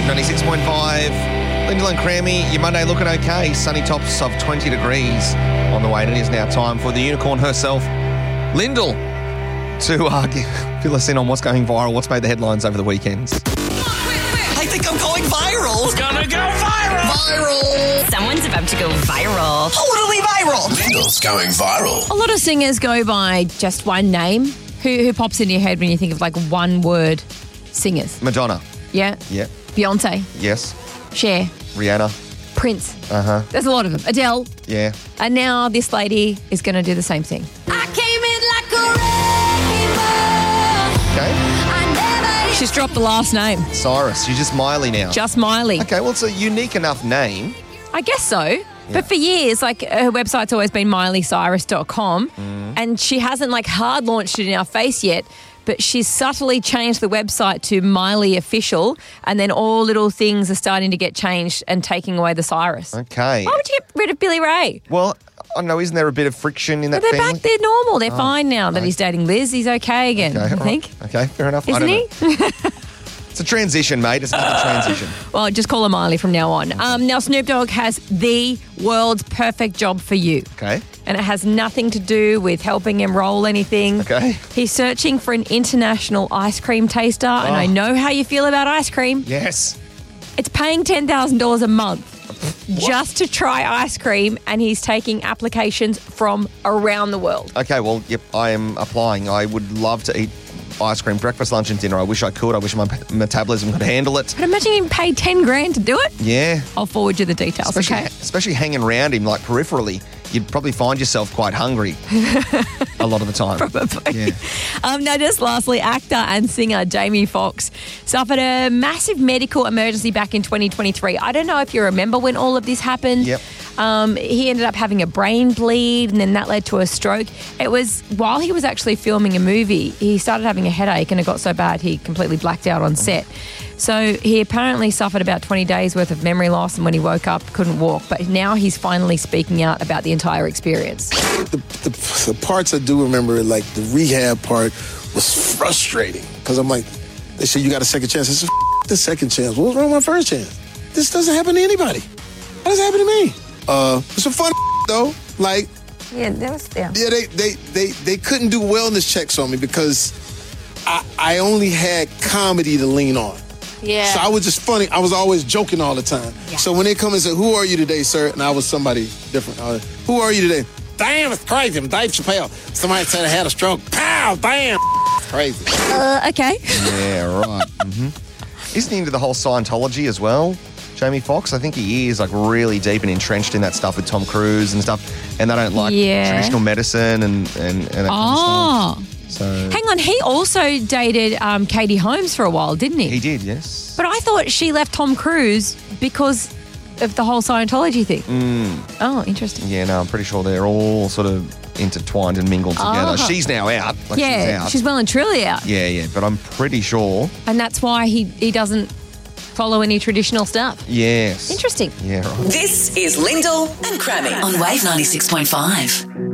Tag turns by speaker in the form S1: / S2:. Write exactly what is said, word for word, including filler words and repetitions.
S1: ninety-six point five. Lyndall and Crammy, your Monday looking okay. Sunny tops of twenty degrees on the way. And it is now time for the unicorn herself, Lyndall, to uh, fill us in on what's going viral, what's made the headlines over the weekends.
S2: I think I'm going viral.
S3: Gonna go viral.
S2: Viral.
S4: Someone's about to go viral.
S2: Totally viral.
S3: Lyndall's going viral.
S5: A lot of singers go by just one name. Who, who pops into your head when you think of like one word singers?
S1: Madonna.
S5: Yeah.
S1: Yeah.
S5: Beyonce.
S1: Yes.
S5: Cher.
S1: Rihanna.
S5: Prince.
S1: Uh-huh.
S5: There's a lot of them. Adele.
S1: Yeah.
S5: And now this lady is going to do the same thing.
S6: I came in like a wrecking ball.
S1: Okay.
S6: I never
S5: She's dropped the last name.
S1: Cyrus. You're just Miley now.
S5: Just Miley.
S1: Okay, well, it's a unique enough name.
S5: I guess so. But for years, like, her website's always been miley cyrus dot com,
S1: Mm.
S5: and she hasn't, like, hard launched it in our face yet, but she's subtly changed the website to Miley Official, and then all little things are starting to get changed and taking away the Cyrus.
S1: Okay.
S5: Why would you get rid of Billy Ray?
S1: Well, I don't know, isn't there a bit of friction in that
S5: They're
S1: family?
S5: back, they're normal, they're fine now that he's dating Liz. He's okay again,
S1: Okay,
S5: I
S1: all right.
S5: think.
S1: Okay, fair enough. I
S5: Isn't
S1: don't
S5: he?
S1: know. It's a transition, mate. It's not a transition.
S5: Well, just call her Miley from now on. Um, now, Snoop Dogg has the world's perfect job for you.
S1: Okay.
S5: And it has nothing to do with helping him roll anything.
S1: Okay.
S5: He's searching for an international ice cream taster, and I know how you feel about ice cream.
S1: Yes.
S5: It's paying ten thousand dollars a month just to try ice cream, and he's taking applications from around the world.
S1: Okay, well, yep, I am applying. I would love to eat ice cream, breakfast, lunch and dinner. I wish I could. I wish my p- metabolism could handle it.
S5: But imagine him pay ten grand to do it.
S1: Yeah.
S5: I'll forward you the details,
S1: Especially,
S5: okay?
S1: especially hanging around him, like peripherally, you'd probably find yourself quite hungry a lot of the time.
S5: Probably.
S1: Yeah.
S5: Um, now, just lastly, actor and singer Jamie Foxx suffered a massive medical emergency back in twenty twenty-three. I don't know if you remember when all of this happened.
S1: Yep.
S5: Um, he ended up having a brain bleed, and then that led to a stroke. It was while he was actually filming a movie, he started having a headache, and it got so bad he completely blacked out on set. So he apparently suffered about twenty days worth of memory loss, and when he woke up, couldn't walk. But now he's finally speaking out about the entire experience.
S7: The, the, the parts I do remember, like the rehab part, was frustrating. Because I'm like, they said, you got a second chance. I said, F- the second chance. What was wrong with my first chance? This doesn't happen to anybody. How does it happen to me? Uh, it's some fun though. Like,
S5: Yeah, that was yeah.
S7: yeah, they, they, they, they couldn't do wellness checks on me because I, I only had comedy to lean on.
S5: Yeah.
S7: So I was just funny. I was always joking all the time.
S5: Yeah.
S7: So when they come and say, who are you today, sir? And I was somebody different. I was, who are you today? Damn, it's crazy. I'm Dave Chappelle. Somebody said I had a stroke. Pow, damn, it's crazy.
S5: Uh, okay.
S1: Yeah, right. Mm-hmm. Isn't he into the whole Scientology as well, Jamie Foxx? I think he is, like, really deep and entrenched in that stuff with Tom Cruise and stuff. And they don't like
S5: Yeah.
S1: traditional medicine and, and, and that
S5: Oh.
S1: kind of stuff. So
S5: Hang on, he also dated um, Katie Holmes for a while, didn't he?
S1: he did, yes.
S5: But I thought she left Tom Cruise because of the whole Scientology thing.
S1: Mm.
S5: Oh, interesting.
S1: Yeah, no, I'm pretty sure they're all sort of intertwined and mingled together.
S5: Oh.
S1: She's now out. Like
S5: yeah,
S1: she's out.
S5: she's well and truly out.
S1: Yeah, yeah, but I'm pretty sure.
S5: And that's why he, he doesn't follow any traditional stuff.
S1: Yes.
S5: Interesting.
S1: Yeah, right.
S2: This is Lyndall and Crammy on Wave ninety-six point five.